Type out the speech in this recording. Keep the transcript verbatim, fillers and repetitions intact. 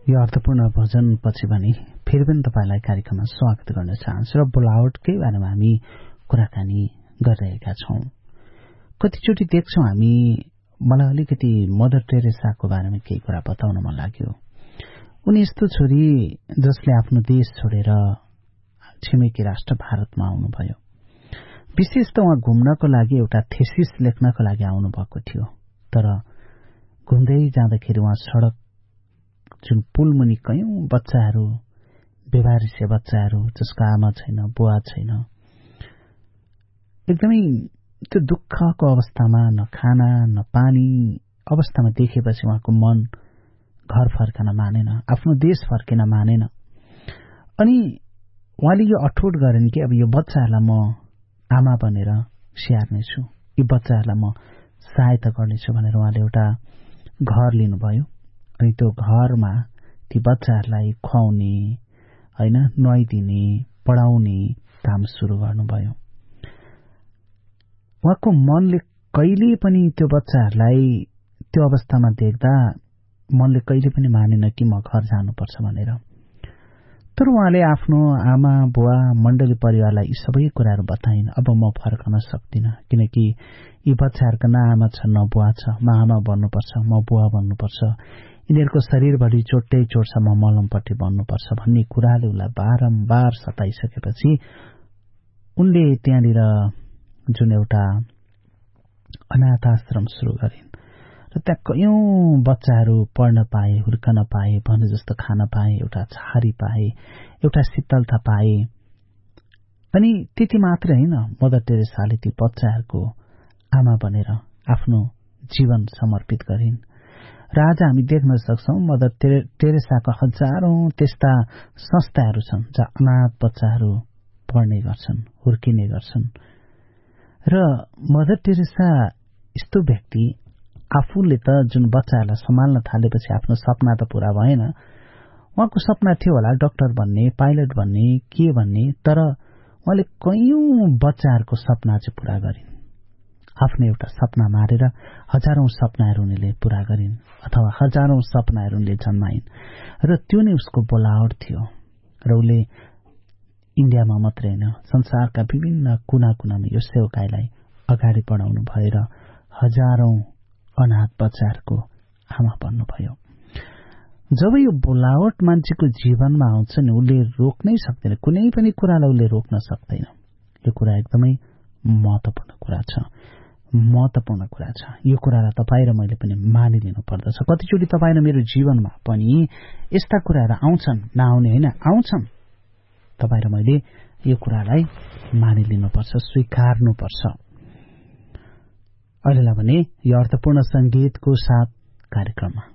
यो अर्थपूर्ण भजन पछि भने फेरि पनि तपाईलाई कार्यक्रममा स्वागत गर्न चाहन्छु र बोलावटकै बारेमा हामी कुराकानी गरिरहेका छौं। कतिचोटि देख्छौं हामी, मलाई अलिकति मदर टेरेसाको बारेमा केही कुरा बताउन मन लाग्यो। उनी यस्तो छोरी जसले आफ्नो देश छोडेर छिमेकी राष्ट्र भारतमा आउनुभयो। विशेष त उहाँ घुम्नको लागि एउटा थेसिस लेख्नको लागि आउनुभएको थियो। तर घुम्दै जाँदाखेरि उहाँ सडक जुन पुल मुनि कयौं बच्चाहरू, बेवारिसे बच्चाहरू जसको आमा छैन, बुवा छैन, एकदमै त्यो दुःखको अवस्थामा, न खाना न पानी अवस्थामा देखेपछि उहाँको मन घर फर्कन मानेन, आफ्नो देश फर्किन मानेन। अनि उहाँले यो अठोट गरेन कि अब यो बच्चाहरूलाई म आमा बनेर स्याहार्नेछु, यी बच्चाहरूलाई म सहायता गर्नेछु भनेर उहाँले एउटा घर लिनुभयो। अनि त्यो घरमा ती बच्चाहरूलाई खुवाउने, हैन, नुहाइदिने, पढाउने काम सुरु गर्नुभयो। उहाँको मनले कहिले पनि त्यो बच्चाहरूलाई त्यो अवस्थामा देख्दा मनले कहिले पनि मानेन कि म घर जानुपर्छ भनेर। तर उहाँले आफ्नो आमा, बुवा, मण्डली परिवारलाई यी सबै कुराहरू बताइन्। अब म फर्कन सक्दिन, किनकि यी बच्चाहरूको न आमा छ न बुवा छ, म आमा बन्नुपर्छ, म बुवा बन्नुपर्छ, यिनीहरूको शरीरभरि चोटै चोट छ, म मलमपट्टि बन्नुपर्छ भन्ने कुराले उसलाई बारम्बार सताइसकेपछि उनले त्यहाँनिर जुन एउटा अनाथ आश्रम सुरु गरिन् र त्यहाँ कयौं बच्चाहरू पढ्न पाए, हुर्कन पाए, भने जस्तो खान पाए, एउटा छहारी पाए, एउटा शीतलता पाए। अनि त्यति मात्र होइन, मदर टेरेसाले ती बच्चाहरूको आमा बनेर आफ्नो जीवन समर्पित गरिन्। र आज हामी देख्न सक्छौं मदर टेरेसाको हजारौं त्यस्ता संस्थाहरू छन् जहाँ अनाथ बच्चाहरू पढ्ने गर्छन्, हुर्किने गर्छन्। र मदर टेरेसा यस्तो व्यक्ति, आफूले त जुन बच्चाहरूलाई सम्हाल्न थालेपछि आफ्नो सपना त पूरा भएन। उहाँको सपना थियो होला डाक्टर बन्ने, पाइलट बन्ने, के भन्ने, तर उहाँले कयौं बच्चाहरूको सपना चाहिँ पूरा गरिन्। आफ्नो एउटा सपना मारेर हजारौं सपनाहरू उनले पूरा गरिन्, अथवा हजारौं सपनाहरू उनले जन्माइन्। र त्यो नै उसको बोलावट थियो। र उसले इन्डियामा मात्रै होइन, संसारका विभिन्न कुना कुनामा यो सेवाकाईलाई अगाडि बढाउनु भएर हजारौं अनाथ बच्चाहरूको आमा बन्नुभयो। जब यो बोलावट मान्छेको जीवनमा आउँछ नि, उसले रोक्नै सक्दैन, कुनै पनि कुरालाई उसले रोक्न सक्दैन। यो कुरा एकदमै महत्त्वपूर्ण कुरा छ, महत्त्वपूर्ण कुरा छ। यो कुरालाई तपाईँ र मैले पनि मानिलिनु पर्दछ। कतिचोटि तपाईँ र मेरो जीवनमा पनि यस्ता कुराहरू आउँछन्, नआउने होइन, आउँछन्। तपाईँ र मैले यो कुरालाई मानिलिनुपर्छ, स्वीकार्नुपर्छ। अहिलेलाई भने यो अर्थपूर्ण संगीतको साथ कार्यक्रममा